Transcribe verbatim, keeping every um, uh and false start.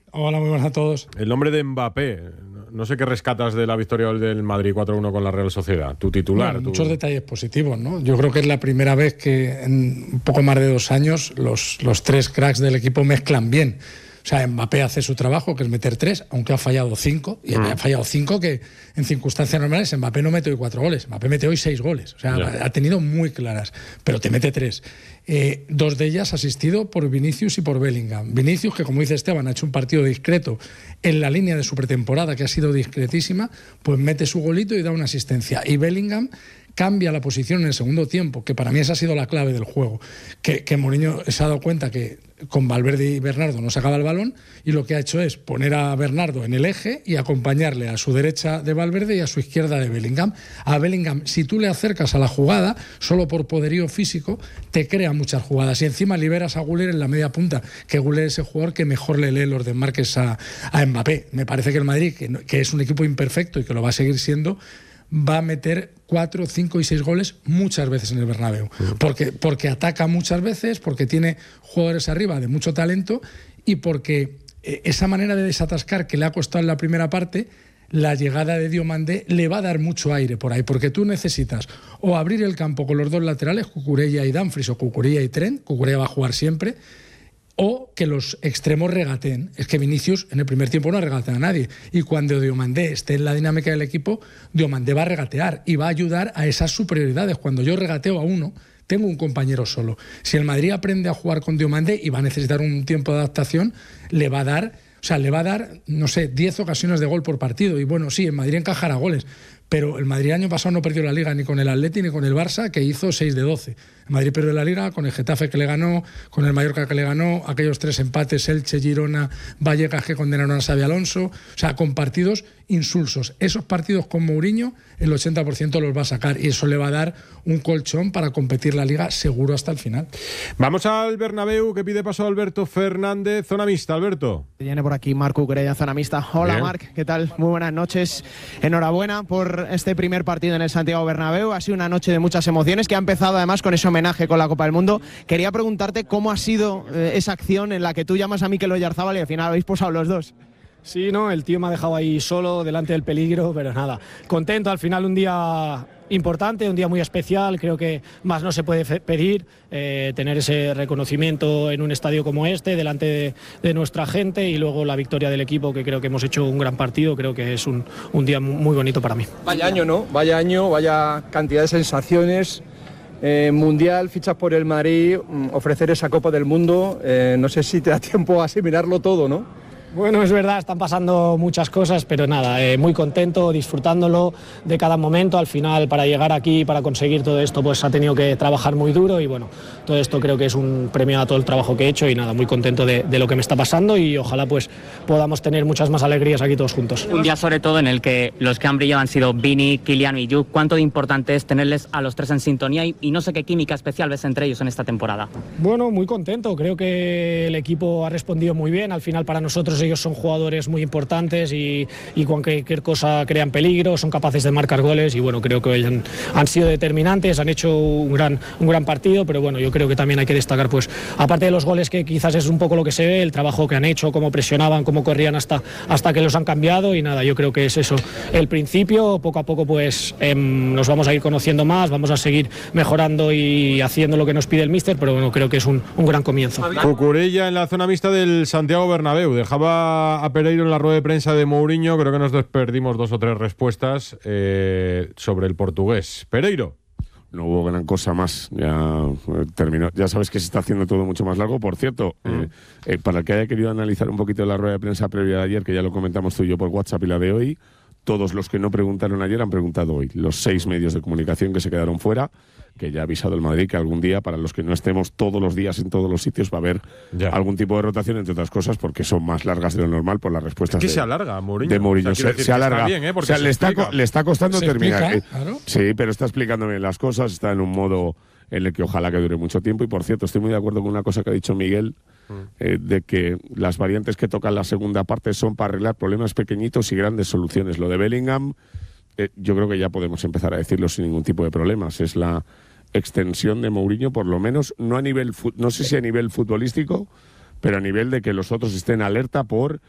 Hola, muy buenas a todos. El nombre de Mbappé, no sé qué rescatas de la victoria del Madrid cuatro uno con la Real Sociedad, tu titular. Bueno, tu... Muchos detalles positivos, ¿no? Yo creo que es la primera vez que en un poco más de dos años los, los tres cracks del equipo mezclan bien. O sea, Mbappé hace su trabajo, que es meter tres, aunque ha fallado cinco, y mm. ha fallado cinco que en circunstancias normales Mbappé no mete hoy cuatro goles, Mbappé mete hoy seis goles, o sea, yeah. ha tenido muy claras, pero te mete tres. Eh, dos de ellas asistido por Vinicius y por Bellingham. Vinicius, que como dice Esteban, ha hecho un partido discreto en la línea de su pretemporada, que ha sido discretísima, pues mete su golito y da una asistencia. Y Bellingham cambia la posición en el segundo tiempo, que para mí esa ha sido la clave del juego, que, que Mourinho se ha dado cuenta que con Valverde y Bernardo no sacaba el balón, y lo que ha hecho es poner a Bernardo en el eje y acompañarle a su derecha de Valverde y a su izquierda de Bellingham. A Bellingham, si tú le acercas a la jugada, solo por poderío físico, te crea muchas jugadas, y encima liberas a Güler en la media punta, que Güler es el jugador que mejor le lee los desmarques a, a Mbappé. Me parece que el Madrid, que, que es un equipo imperfecto y que lo va a seguir siendo, va a meter cuatro, cinco y seis goles muchas veces en el Bernabéu, porque, porque ataca muchas veces, porque tiene jugadores arriba de mucho talento y porque esa manera de desatascar que le ha costado en la primera parte, la llegada de Diomandé le va a dar mucho aire por ahí, porque tú necesitas o abrir el campo con los dos laterales, Cucurella y Dumfries, o Cucurella y Trent. Cucurella va a jugar siempre, o que los extremos regateen. Es que Vinicius en el primer tiempo no regatea a nadie, y cuando Diomandé esté en la dinámica del equipo, Diomandé va a regatear y va a ayudar a esas superioridades. Cuando yo regateo a uno, tengo un compañero solo. Si el Madrid aprende a jugar con Diomandé y va a necesitar un tiempo de adaptación, le va a dar, o sea, le va a dar, no sé, diez ocasiones de gol por partido. Y bueno, sí, el Madrid encajará goles, pero el Madrid año pasado no perdió la Liga ni con el Atleti ni con el Barça, que hizo seis de doce. El Madrid perdió la Liga con el Getafe, que le ganó, con el Mallorca, que le ganó, aquellos tres empates, Elche, Girona, Vallecas, que condenaron a Xabi Alonso. O sea, con partidos insulsos. Esos partidos con Mourinho, el ochenta por ciento los va a sacar, y eso le va a dar un colchón para competir la Liga seguro hasta el final. Vamos al Bernabéu, que pide paso a Alberto Fernández. Zona mixta, Alberto. Viene por aquí Marc Cucurella, zona mixta. Hola, Bien. Marc, ¿qué tal? Muy buenas noches. Enhorabuena por este primer partido en el Santiago Bernabéu. Ha sido una noche de muchas emociones, que ha empezado además con ese homenaje con la Copa del Mundo. Quería preguntarte cómo ha sido eh, esa acción en la que tú llamas a Mikel Oyarzábal y al final habéis posado los dos. Sí, no, el tío me ha dejado ahí solo, delante del peligro, pero nada, contento. Al final un día importante, un día muy especial, creo que más no se puede pedir, eh, tener ese reconocimiento en un estadio como este, delante de, de nuestra gente, y luego la victoria del equipo, que creo que hemos hecho un gran partido. Creo que es un, un día muy bonito para mí. Vaya año, ¿no? Vaya año, vaya cantidad de sensaciones. Eh, mundial, fichas por el Madrid, ofrecer esa Copa del Mundo, eh, no sé si te da tiempo a asimilarlo todo, ¿no? Bueno, es verdad, están pasando muchas cosas, pero nada, eh, muy contento, disfrutándolo de cada momento. Al final, para llegar aquí, para conseguir todo esto, pues ha tenido que trabajar muy duro, y bueno, todo esto creo que es un premio a todo el trabajo que he hecho, y nada, muy contento de, de lo que me está pasando, y ojalá pues podamos tener muchas más alegrías aquí todos juntos. Un día sobre todo en el que los que han brillado han sido Vini, Kylian y Jude. ¿Cuánto de importante es tenerles a los tres en sintonía, y, y no sé qué química especial ves entre ellos en esta temporada? Bueno, muy contento, creo que el equipo ha respondido muy bien. Al final, para nosotros ellos son jugadores muy importantes, y, y cualquier cosa crean peligro, son capaces de marcar goles, y bueno, creo que hoy han, han sido determinantes, han hecho un gran, un gran partido. Pero bueno, yo creo que también hay que destacar, pues aparte de los goles, que quizás es un poco lo que se ve, el trabajo que han hecho, cómo presionaban, cómo corrían hasta, hasta que los han cambiado. Y nada, yo creo que es eso el principio. Poco a poco pues eh, nos vamos a ir conociendo más, vamos a seguir mejorando y haciendo lo que nos pide el míster, pero bueno, creo que es un, un gran comienzo. Cucurella en la zona mixta del Santiago Bernabéu. Dejaba a Pereiro en la rueda de prensa de Mourinho. Creo que nos perdimos dos o tres respuestas eh, sobre el portugués. Pereiro. No hubo gran cosa más, ya eh, terminó. Ya sabes que se está haciendo todo mucho más largo. Por cierto, mm. eh, eh, para el que haya querido analizar un poquito la rueda de prensa previa de ayer, que ya lo comentamos tú y yo por WhatsApp, y la de hoy, todos los que no preguntaron ayer han preguntado hoy. Los seis medios de comunicación que se quedaron fuera, que ya ha avisado el Madrid que algún día, para los que no estemos todos los días en todos los sitios, va a haber ya algún tipo de rotación, entre otras cosas porque son más largas de lo normal por las respuestas. ¿Qué de, se alarga, Mourinho? De Mourinho. O sea, se, se alarga. Bien, ¿eh? O sea, le está, le está costando se terminar. Explica, ¿eh? Claro. Sí, pero está explicándome las cosas, está en un modo en el que ojalá que dure mucho tiempo. Y por cierto, estoy muy de acuerdo con una cosa que ha dicho Miguel, mm. eh, de que las variantes que tocan la segunda parte son para arreglar problemas pequeñitos y grandes soluciones. Lo de Bellingham, eh, yo creo que ya podemos empezar a decirlo sin ningún tipo de problemas. Es la extensión de Mourinho, por lo menos, no a nivel, no sé si a nivel futbolístico, pero a nivel de que los otros estén alerta por